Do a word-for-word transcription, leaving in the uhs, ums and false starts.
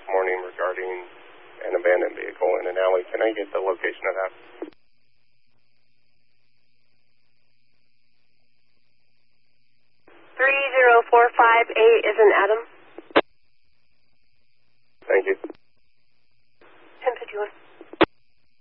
morning regarding an abandoned vehicle in an alley. Can I get the location of that? three zero four five eight is an Adam.